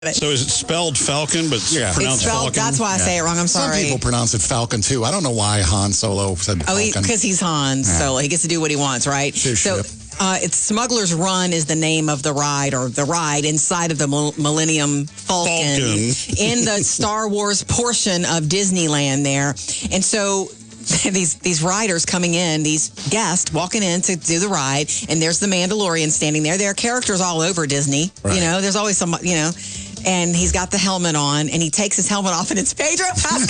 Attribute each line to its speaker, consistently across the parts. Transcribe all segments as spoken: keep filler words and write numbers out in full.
Speaker 1: So is it spelled Falcon, but
Speaker 2: Yeah.
Speaker 1: pronounced
Speaker 3: It's spelled,
Speaker 1: Falcon?
Speaker 3: that's why I say it wrong. I'm
Speaker 2: Some
Speaker 3: sorry.
Speaker 2: people pronounce it Falcon, too. I don't know why Han Solo said
Speaker 3: Oh,
Speaker 2: Falcon.
Speaker 3: because he, he's Han,
Speaker 2: Yeah.
Speaker 3: so he gets to do what he wants, right?
Speaker 2: His
Speaker 3: so
Speaker 2: ship.
Speaker 3: uh, it's Smuggler's Run is the name of the ride, or the ride inside of the Mil- Millennium Falcon,
Speaker 1: Falcon.
Speaker 3: in the Star Wars portion of Disneyland there. And so these these riders coming in, these guests walking in to do the ride, and there's the Mandalorian standing there. There are characters all over Disney.
Speaker 2: Right.
Speaker 3: You know, there's always some, you know. And he's got the helmet on, and he takes his helmet off, and it's Pedro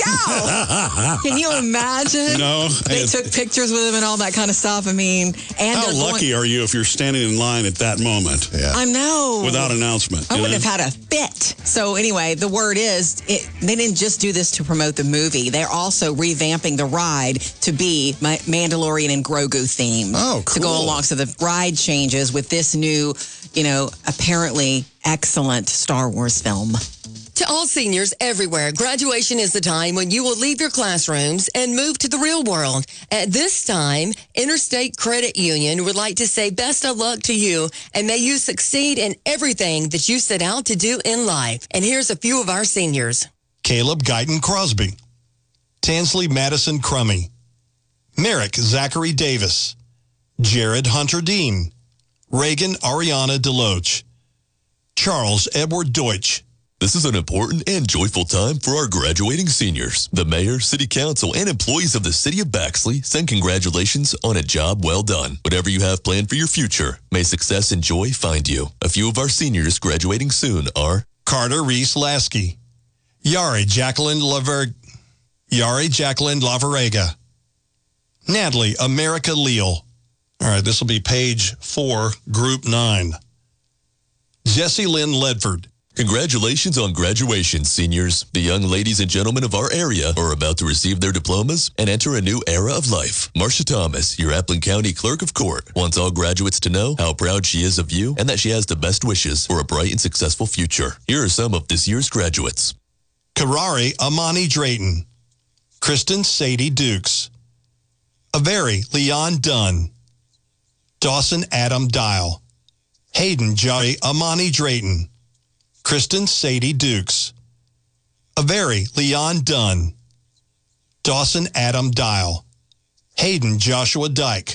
Speaker 3: Pascal. Can you imagine?
Speaker 1: No.
Speaker 3: They took pictures with him and all that kind of stuff. I mean, and
Speaker 1: How
Speaker 3: they're
Speaker 1: lucky
Speaker 3: going,
Speaker 1: are you if you're standing in line at that moment
Speaker 2: Yeah.
Speaker 3: I know.
Speaker 1: without announcement?
Speaker 3: I
Speaker 1: you
Speaker 3: wouldn't
Speaker 1: know?
Speaker 3: have had a fit. So anyway, the word is, it, they didn't just do this to promote the movie. They're also revamping the ride to be Ma- Mandalorian and Grogu theme.
Speaker 2: Oh,
Speaker 3: To go
Speaker 2: cool.
Speaker 3: along. So the ride changes with this new, you know, apparently excellent Star Wars film.
Speaker 4: To all seniors everywhere, graduation is the time when you will leave your classrooms and move to the real world. At this time, Interstate Credit Union would like to say best of luck to you and may you succeed in everything that you set out to do in life. And here's a few of our seniors.
Speaker 5: Caleb Guyton Crosby, Tansley Madison Crummy, Merrick Zachary Davis, Jared Hunter Dean, Reagan Ariana Deloach, Charles Edward Deutsch.
Speaker 6: This is an important and joyful time for our graduating seniors. The mayor, city council, and employees of the city of Baxley send congratulations on a job well done. Whatever you have planned for your future, may success and joy find you. A few of our seniors graduating soon are
Speaker 5: Carter Reese Lasky, Yari Jacqueline Laver, Yari Jacqueline Lavarega, Natalie America Leal. All right, this will be page four, group nine. Jessie Lynn Ledford.
Speaker 6: Congratulations on graduation, seniors. The young ladies and gentlemen of our area are about to receive their diplomas and enter a new era of life. Marcia Thomas, your Appling County Clerk of Court, wants all graduates to know how proud she is of you and that she has the best wishes for a bright and successful future. Here are some of this year's graduates.
Speaker 5: Karari Amani Drayton, Kristen Sadie Dukes, Avery Leon Dunn, Dawson Adam Dial, Hayden Jari Amani Drayton, Kristen Sadie Dukes, Avery Leon Dunn, Dawson Adam Dial, Hayden Joshua Dyke.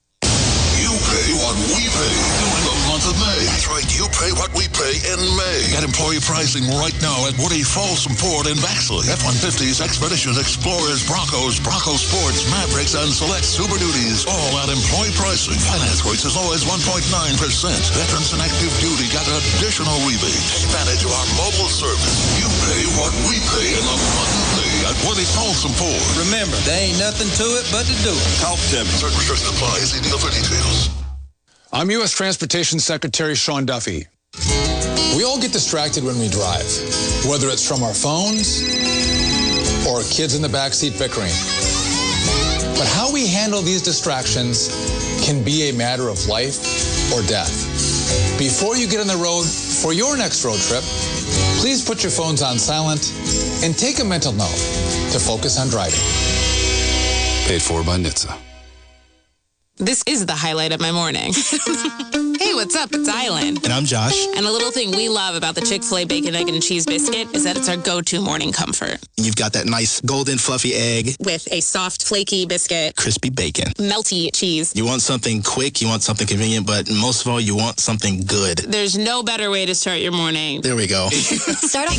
Speaker 7: You pay what we pay during the month of May. That's right, you pay what we pay in May. Get employee pricing right now at Woody Folsom Ford in Baxley. F one fifties, Expeditions, Explorers, Broncos, Bronco Sports, Mavericks, and select Super Duties. All at employee pricing. Finance rates as low as one point nine percent. Veterans and active duty get additional rebates. Take advantage of our mobile service. You pay what we pay in the month of May at Woody Folsom Ford.
Speaker 8: Remember, there ain't nothing to it but to do it.
Speaker 7: Talk to me. Certain restrictions apply. See dealer for details.
Speaker 9: I'm U S Transportation Secretary Sean Duffy. We all get distracted when we drive, whether it's from our phones or kids in the backseat bickering. But how we handle these distractions can be a matter of life or death. Before you get on the road for your next road trip, please put your phones on silent and take a mental note to focus on driving.
Speaker 10: Paid for by N H T S A.
Speaker 11: This is the highlight of my morning. Hey, what's up? It's Island.
Speaker 12: And I'm Josh.
Speaker 11: And a little thing we love about the Chick-fil-A Bacon, Egg, and Cheese Biscuit is that it's our go-to morning comfort.
Speaker 12: You've got that nice golden fluffy egg.
Speaker 11: With a soft, flaky biscuit.
Speaker 12: Crispy bacon.
Speaker 11: Melty cheese.
Speaker 12: You want something quick, you want something convenient, but most of all, you want something good.
Speaker 11: There's no better way to start your morning.
Speaker 12: There we go.
Speaker 4: Start off